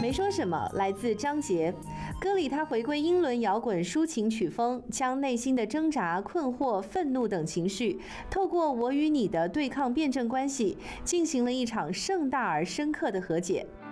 没说什么来自张杰，歌里他回归英伦摇滚抒情曲风，将内心的挣扎、困惑、愤怒等情绪，透过我与你的对抗辩证关系，进行了一场盛大而深刻的和解。